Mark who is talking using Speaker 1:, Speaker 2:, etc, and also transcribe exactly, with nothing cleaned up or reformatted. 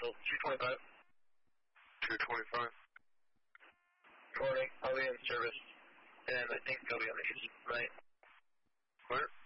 Speaker 1: cancel. two twenty-five.
Speaker 2: two twenty-five.
Speaker 1: Morning. I'll be in service. And I think I'll be on the east, right?
Speaker 2: Where?